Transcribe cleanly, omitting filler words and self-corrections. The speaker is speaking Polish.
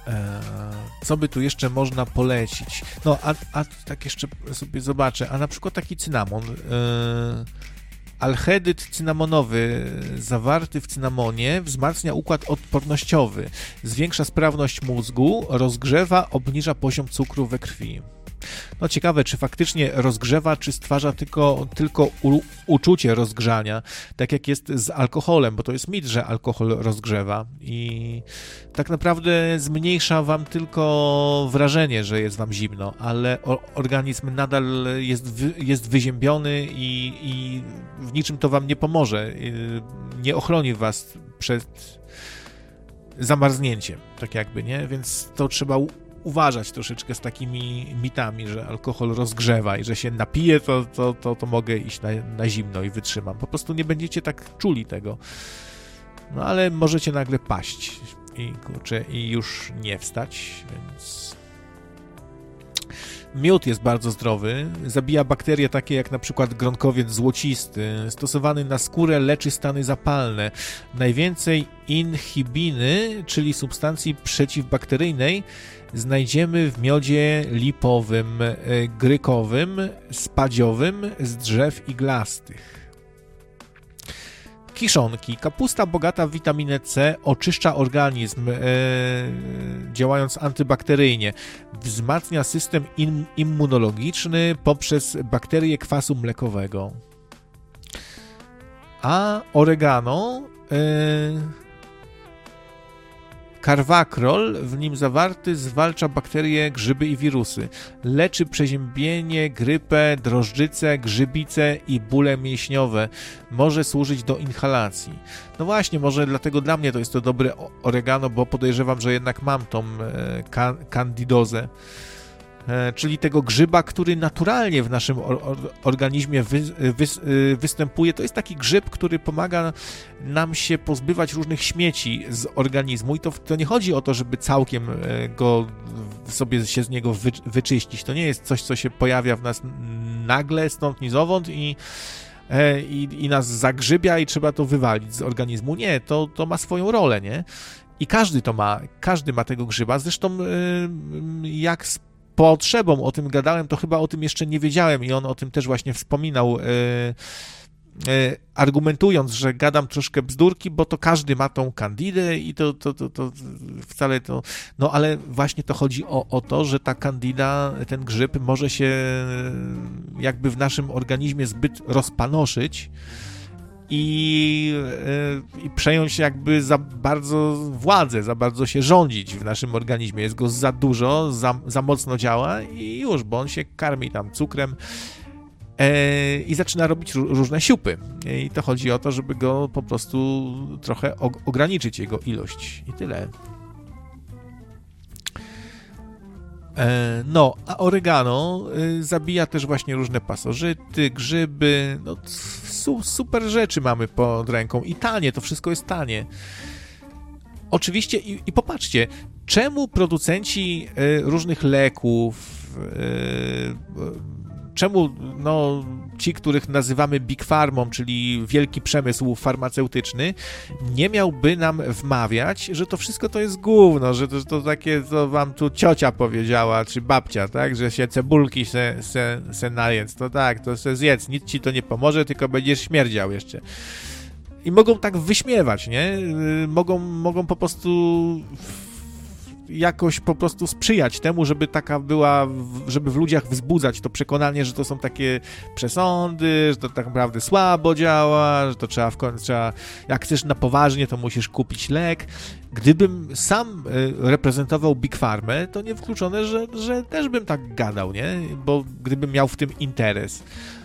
Co by tu jeszcze można polecić? No, a tak jeszcze sobie zobaczę. A na przykład taki cynamon. Aldehyд cynamonowy zawarty w cynamonie wzmacnia układ odpornościowy, zwiększa sprawność mózgu, rozgrzewa, obniża poziom cukru we krwi. No ciekawe, czy faktycznie rozgrzewa, czy stwarza tylko uczucie rozgrzania, tak jak jest z alkoholem, bo to jest mit, że alkohol rozgrzewa i tak naprawdę zmniejsza wam tylko wrażenie, że jest wam zimno, ale organizm nadal jest wyziębiony i w niczym to wam nie pomoże, nie ochroni was przed zamarznięciem, tak jakby, nie? Więc to trzeba uważać troszeczkę z takimi mitami, że alkohol rozgrzewa i że się napiję, to mogę iść na zimno i wytrzymam. Po prostu nie będziecie tak czuli tego. No ale możecie nagle paść i już nie wstać, więc... Miód jest bardzo zdrowy, zabija bakterie takie jak na przykład gronkowiec złocisty, stosowany na skórę leczy stany zapalne. Najwięcej inhibiny, czyli substancji przeciwbakteryjnej, znajdziemy w miodzie lipowym, grykowym, spadziowym z drzew iglastych. Kiszonki. Kapusta bogata w witaminę C oczyszcza organizm, działając antybakteryjnie. Wzmacnia system immunologiczny poprzez bakterie kwasu mlekowego. A oregano... Karwakrol w nim zawarty zwalcza bakterie, grzyby i wirusy. Leczy przeziębienie, grypę, drożdżycę, grzybice i bóle mięśniowe. Może służyć do inhalacji. No właśnie, może dlatego dla mnie to jest to dobre oregano, bo podejrzewam, że jednak mam tą kandidozę. Czyli tego grzyba, który naturalnie w naszym organizmie występuje. To jest taki grzyb, który pomaga nam się pozbywać różnych śmieci z organizmu i to nie chodzi o to, żeby całkiem go sobie się z niego wyczyścić. To nie jest coś, co się pojawia w nas nagle, stąd ni zowąd i nas zagrzybia i trzeba to wywalić z organizmu. Nie, to ma swoją rolę, nie? I każdy ma tego grzyba. Zresztą jak potrzebą o tym gadałem, to chyba o tym jeszcze nie wiedziałem i on o tym też właśnie wspominał, argumentując, że gadam troszkę bzdurki, bo to każdy ma tą kandidę i to wcale to... No ale właśnie to chodzi o to, że ta kandida, ten grzyb może się jakby w naszym organizmie zbyt rozpanoszyć i przejąć jakby za bardzo władzę, za bardzo się rządzić w naszym organizmie. Jest go za dużo, za mocno działa i już, bo on się karmi tam cukrem i zaczyna robić różne siupy. I to chodzi o to, żeby go po prostu trochę ograniczyć, jego ilość. I tyle. No, a oregano zabija też właśnie różne pasożyty, grzyby, no super rzeczy mamy pod ręką i tanie, to wszystko jest tanie. Oczywiście i popatrzcie, czemu producenci różnych leków, czemu ci, których nazywamy Big Pharmą, czyli wielki przemysł farmaceutyczny, nie miałby nam wmawiać, że to wszystko to jest gówno, że to takie, co wam tu ciocia powiedziała, czy babcia, tak, że się cebulki se najedz, to tak, to se zjedz, nic ci to nie pomoże, tylko będziesz śmierdział jeszcze. I mogą tak wyśmiewać, nie? Mogą po prostu jakoś po prostu sprzyjać temu, żeby taka była, żeby w ludziach wzbudzać to przekonanie, że to są takie przesądy, że to tak naprawdę słabo działa, że to trzeba jak chcesz na poważnie, to musisz kupić lek. Gdybym sam reprezentował Big Pharmę, to niewykluczone, że też bym tak gadał, nie? Bo gdybym miał w tym interes.